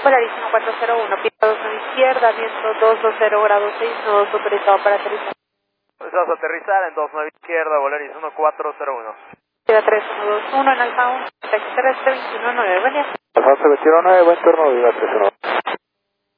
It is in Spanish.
Polaris 1401, pista 29 izquierda, viento 220 grados 6, nodos autorizado para aterrizar. Vamos a aterrizar en 29 izquierda, Volaris 1401. Queda 3121 en Alfa 1, taxi terrestre 219, buen día. Alfa 219, buen turno, Viva 31.